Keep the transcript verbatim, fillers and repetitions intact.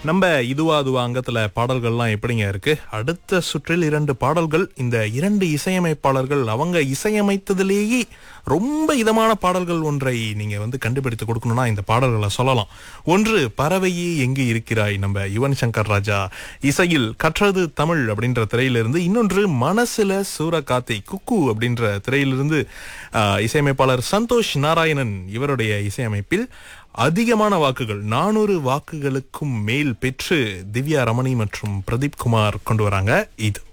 நம்ம இதுவா அதுவா அங்கத்துல பாடல்கள்லாம் எப்படிங்க இருக்கு? அடுத்த சுற்றில் இரண்டு பாடல்கள். இந்த இரண்டு இசையமைப்பாளர்கள் அவங்க இசையமைத்ததிலேயே ரொம்ப இதமான பாடல்கள் ஒன்றை நீங்க வந்து கண்டுபிடித்து கொடுக்கணும்னா இந்த பாடல்களை சொல்லலாம். ஒன்று பறவையே எங்கு இருக்கிறாய், நம்ம யுவன் சங்கர் ராஜா இசையில் கற்றது தமிழ் அப்படின்ற திரையிலிருந்து. இன்னொன்று மனசுல சூரகாத்தை குக்கு அப்படின்ற திரையிலிருந்து ஆஹ், இசையமைப்பாளர் சந்தோஷ் நாராயணன் இவருடைய இசையமைப்பில் அதிகமான வாக்குகள் நானூறு வாக்குகளுக்கும் மேல் பெற்று திவ்யா ரமணி மற்றும் பிரதீப் குமார் கொண்டு வராங்க இது.